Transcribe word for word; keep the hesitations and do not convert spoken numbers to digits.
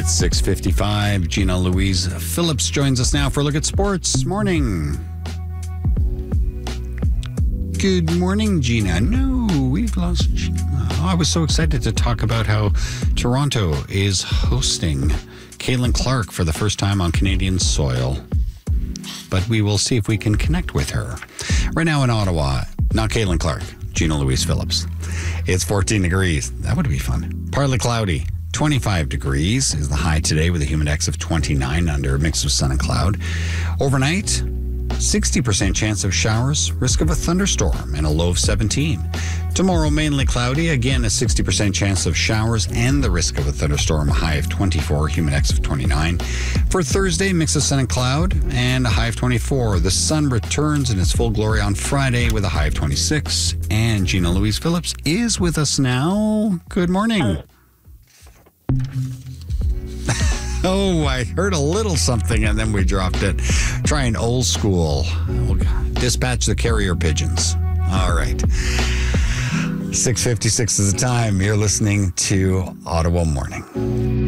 It's six fifty-five. Gina Louise Phillips joins us now for a look at sports. Morning. Good morning, Gina. No, we've lost Gina. Oh, I was so excited to talk about how Toronto is hosting Caitlin Clark for the first time on Canadian soil. But we will see if we can connect with her. Right now in Ottawa, not Caitlin Clark, Gina Louise Phillips. It's fourteen degrees. That would be fun. Partly cloudy. twenty-five degrees is the high today with a humid index of twenty-nine under a mix of sun and cloud. Overnight, sixty percent chance of showers, risk of a thunderstorm, and a low of seventeen. Tomorrow, mainly cloudy, again a sixty percent chance of showers and the risk of a thunderstorm, a high of twenty-four, humid index of twenty-nine. For Thursday, mix of sun and cloud and a high of twenty-four. The sun returns in its full glory on Friday with a high of twenty-six. And Gina Louise Phillips is with us now. Good morning. Oh, I heard a little something and then we dropped it. Trying old school. We'll dispatch the carrier pigeons. All right. six fifty-six is the time. You're listening to Ottawa Morning.